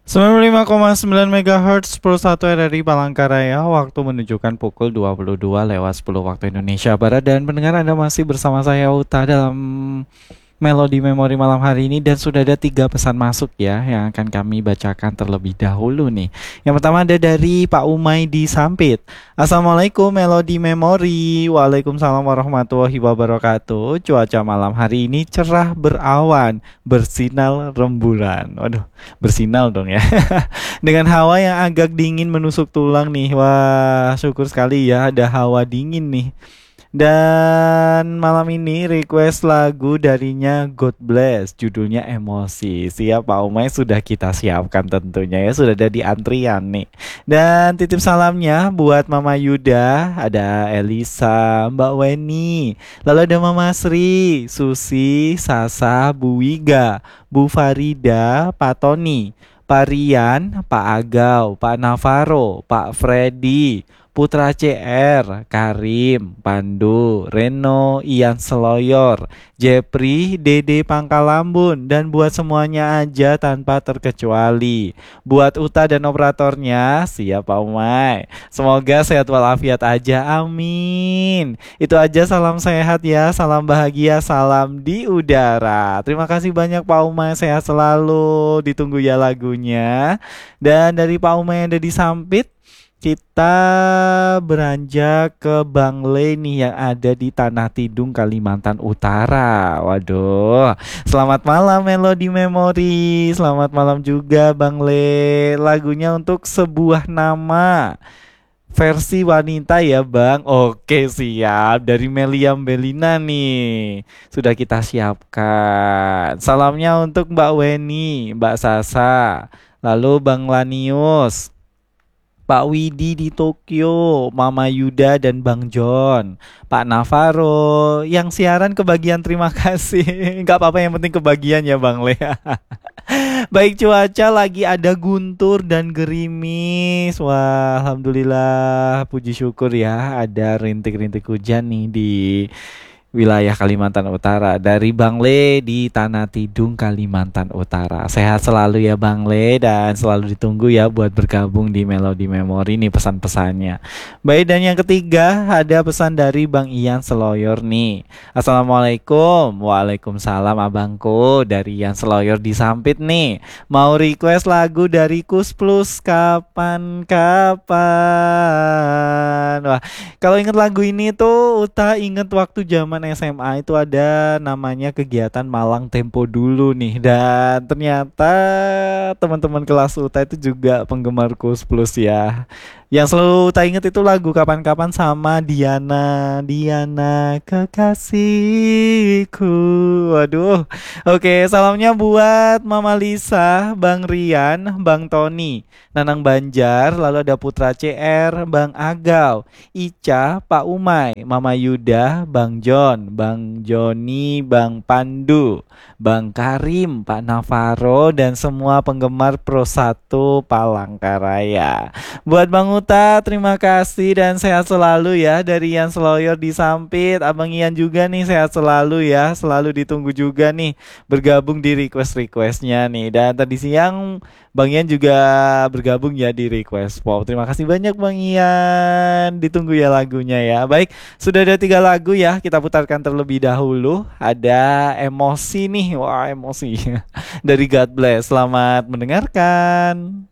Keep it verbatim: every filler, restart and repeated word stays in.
sembilan puluh lima koma sembilan megahertz pukul satu R R I Palangkaraya. Waktu menunjukkan pukul dua puluh dua lewat sepuluh waktu Indonesia Barat. Dan pendengar, Anda masih bersama saya Uta dalam Melodi Memori malam hari ini. Dan sudah ada tiga pesan masuk ya, yang akan kami bacakan terlebih dahulu nih. Yang pertama ada dari Pak Umay di Sampit. Assalamualaikum Melodi Memori. Waalaikumsalam warahmatullahi wabarakatuh. Cuaca malam hari ini cerah berawan, bersinar rembulan. Waduh, bersinar dong ya. Dengan hawa yang agak dingin menusuk tulang nih. Wah, syukur sekali ya ada hawa dingin nih. Dan malam ini request lagu darinya God Bless, judulnya Emosi. Siap Pak Umay, sudah kita siapkan tentunya ya, sudah ada di antrian nih. Dan titip salamnya buat Mama Yuda, ada Elisa, Mbak Weni, lalu ada Mama Sri, Susi, Sasa, Bu Wiga, Bu Farida, Pak Tony, Pak Rian, Pak Agau, Pak Navarro, Pak Freddy, Putra C R, Karim, Pandu, Reno, Ian Seloyor, Jepri, Dede Pangkalambun, dan buat semuanya aja tanpa terkecuali. Buat Uta dan operatornya, siap Pak Umay. Semoga sehat walafiat aja, amin. Itu aja, salam sehat ya, salam bahagia, salam di udara. Terima kasih banyak Pak Umay, sehat selalu, ditunggu ya lagunya. Dan dari Pak Umay yang ada di Sampit, kita beranjak ke Bang Le nih yang ada di Tanah Tidung, Kalimantan Utara. Waduh, selamat malam Melodi Memori. Selamat malam juga Bang Le. Lagunya untuk sebuah nama, versi wanita ya Bang. Oke, siap. Dari Meliam Belina nih, sudah kita siapkan. Salamnya untuk Mbak Weni, Mbak Sasa, lalu Bang Lanius, Pak Widi di Tokyo, Mama Yuda dan Bang John, Pak Navarro, yang siaran kebagian terima kasih. Gak apa-apa, yang penting kebagian ya Bang Lea. Baik, cuaca lagi ada guntur dan gerimis. Wah, alhamdulillah, puji syukur ya, ada rintik-rintik hujan nih di wilayah Kalimantan Utara. Dari Bang Le di Tanah Tidung, Kalimantan Utara. Sehat selalu ya Bang Le, dan selalu ditunggu ya buat bergabung di Melodi Memori nih pesan-pesannya. Baik, dan yang ketiga ada pesan dari Bang Ian Seloyor nih. Assalamualaikum. Waalaikumsalam abangku, dari Ian Seloyor di Sampit nih. Mau request lagu dari Kus Plus, kapan-kapan. Wah, kalau inget lagu ini tuh Uta inget waktu zaman S M A itu ada namanya kegiatan Malang Tempo dulu nih. Dan ternyata teman-teman kelas Uta itu juga penggemar Kus Plus ya. Yang selalu tak inget itu lagu kapan-kapan sama Diana, Diana kekasihku. Waduh. Oke, salamnya buat Mama Lisa, Bang Rian, Bang Tony, Nanang Banjar, lalu ada Putra C R, Bang Agau, Ica, Pak Umay, Mama Yuda, Bang John, Bang Joni, Bang Pandu, Bang Karim, Pak Navarro, dan semua penggemar Pro satu Palangkaraya. Buat Bang Uta, terima kasih dan sehat selalu ya. Dari Ian Seloyor di Sampit, Abang Ian juga nih sehat selalu ya. Selalu ditunggu juga nih bergabung di request-requestnya nih. Dan tadi siang Bang Ian juga bergabung ya di Request Pop. Terima kasih banyak Bang Ian. Ditunggu ya lagunya ya. Baik, sudah ada tiga lagu ya, kita putarkan terlebih dahulu. Ada Emosi nih. Wah, Emosi dari God Bless. Selamat mendengarkan.